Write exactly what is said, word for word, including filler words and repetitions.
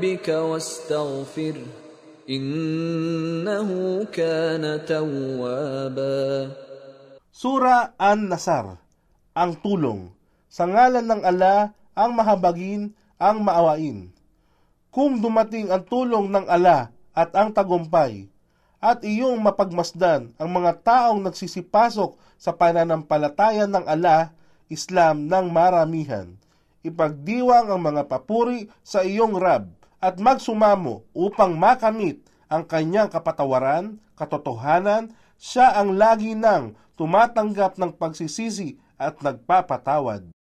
بك واستغفر إنه كان توابا. Sura An-Nasr, ang tulong. Sa ngalan ng Allah, ang mahabagin, ang maawain. Kung dumating ang tulong ng Allah at ang tagumpay, at iyong mapagmasdan ang mga taong nagsisipasok sa pananampalataya ng Allah, Islam ng maramihan, ipagdiwang ang mga papuri sa iyong Rab at magsumamo upang makamit ang kanyang kapatawaran, katotohanan, siya ang lagi nang tumatanggap ng pagsisisi at nagpapatawad.